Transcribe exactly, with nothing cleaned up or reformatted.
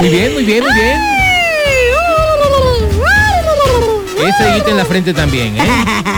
Muy bien, muy bien, muy bien. Ese guita en la frente también, ¿eh?